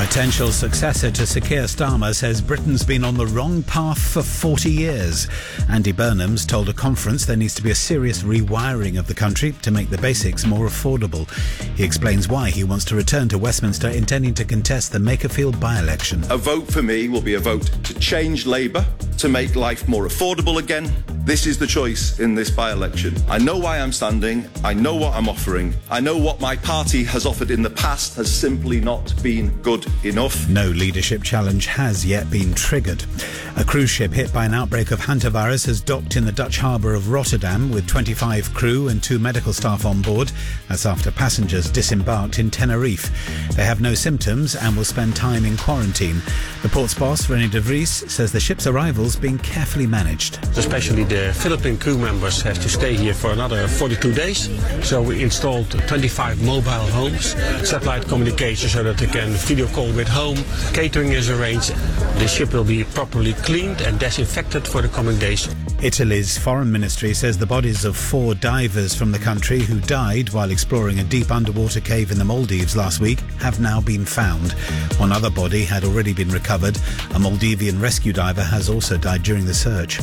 Potential successor to Sir Keir Starmer says Britain's been on the wrong path for 40 years. Andy Burnham's told a conference there needs to be a serious rewiring of the country to make the basics more affordable. He explains why he wants to return to Westminster, intending to contest the Makerfield by-election. A vote for me will be a vote to change Labour, to make life more affordable again. This is the choice in this by-election. I know why I'm standing, I know what I'm offering, I know what my party has offered in the past has simply not been good enough. No leadership challenge has yet been triggered. A cruise ship hit by an outbreak of hantavirus has docked in the Dutch harbour of Rotterdam with 25 crew and 2 medical staff on board. That's after passengers disembarked in Tenerife. They have no symptoms and will spend time in quarantine. The port's boss, René de Vries, says the ship's arrival's being carefully managed. Especially the Philippine crew members have to stay here for another 42 days. So we installed 25 mobile homes, satellite communication so that they can video call with home. Catering is arranged. The ship will be properly cleaned and disinfected for the coming days. Italy's foreign ministry says the bodies of 4 divers from the country who died while exploring a deep underwater cave in the Maldives last week have now been found. One other body had already been recovered. A Maldivian rescue diver has also died during the search.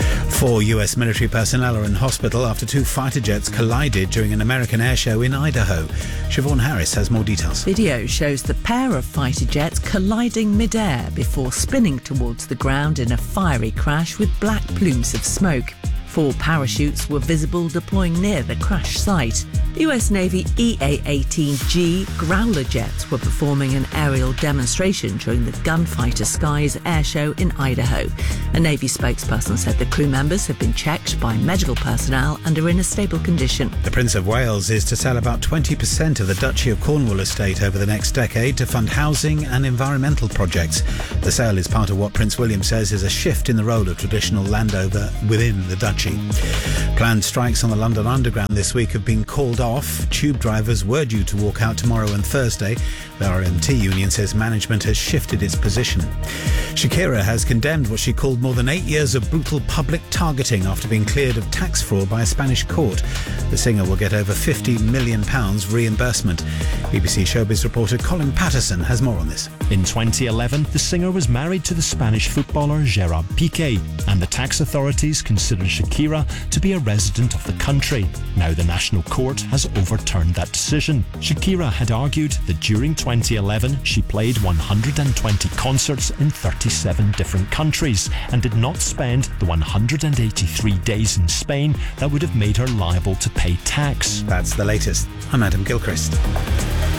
4 US military personnel are in hospital after 2 fighter jets collided during an American air show in Idaho. Siobhan Harris has more details. Video shows the pair of fighter jets colliding mid-air before spinning towards the ground in a fiery crash with black plumes of smoke. 4 parachutes were visible deploying near the crash site. The US Navy EA-18G Growler jets were performing an aerial demonstration during the Gunfighter Skies air show in Idaho. A Navy spokesperson said the crew members have been checked by medical personnel and are in a stable condition. The Prince of Wales is to sell about 20% of the Duchy of Cornwall estate over the next decade to fund housing and environmental projects. The sale is part of what Prince William says is a shift in the role of traditional landowner within the Duchy. Planned strikes on the London Underground this week have been called off. Tube drivers were due to walk out tomorrow and Thursday. The RMT union says management has shifted its position. Shakira has condemned what she called more than 8 years of brutal public targeting after being cleared of tax fraud by a Spanish court. The singer will get over £50 million reimbursement. BBC Showbiz reporter Colin Patterson has more on this. In 2011, the singer was married to the Spanish footballer Gerard Piqué, and the tax authorities considered Shakira to be a resident of the country. Now the National Court has overturned that decision. Shakira had argued that during 2011 she played 120 concerts in 37 different countries and did not spend the 183 days in Spain that would have made her liable to pay tax. That's the latest. I'm Adam Gilchrist.